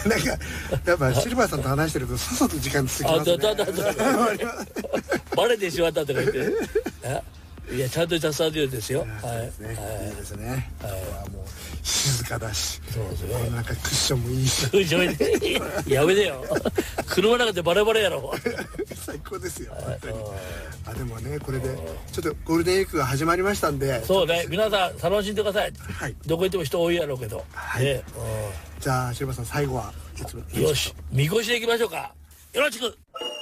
なんかやっぱシルバーさんと話してるとさっさと時間続きますね。 バレてしまったとか言っていやちゃんとしたスタジオですよ。 はい、いいですね。ここはもう静かだし、 そうですね。 なんかクッションもいいし。 やめてよ。車の中でバレバレやろ。 最高ですよ。本当に。でもね、これでちょっとゴールデンウィークが始まりましたんで。 そうね、皆さん楽しんでください。 はい。 どこ行っても人多いやろうけど。 はい。じゃあシルバーさん最後はよし、みこしで行きましょうか。よろしく。